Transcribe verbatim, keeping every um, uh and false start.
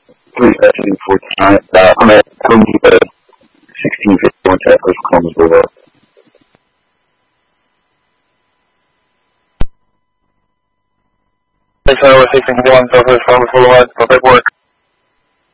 three seven four tonight. Uh, I'm at home uh, sixteen fifty-one South Coast Columbus Boulevard. sixteen fifty-one South Coast Columbus Boulevard, perfect work.